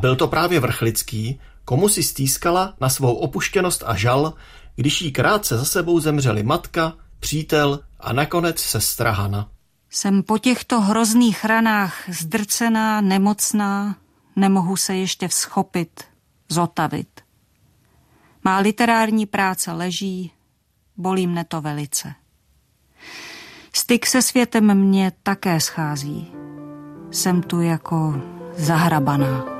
byl to právě Vrchlický, komu si stýskala na svou opuštěnost a žal, když jí krátce za sebou zemřeli matka, přítel a nakonec sestra Hana. Jsem po těchto hrozných ranách zdrcená, nemocná, nemohu se ještě vzchopit, zotavit. Má literární práce leží, bolí mne to velice. Styk se světem mě také schází. Jsem tu jako zahrabaná.